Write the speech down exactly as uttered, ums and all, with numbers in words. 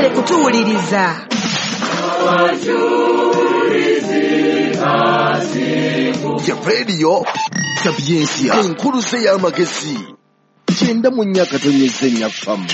mwongere kutuwuliriza. Ya radio Sapiensia enkulu se y'amagezi kyenda mu nnya katonyeza ennya fama.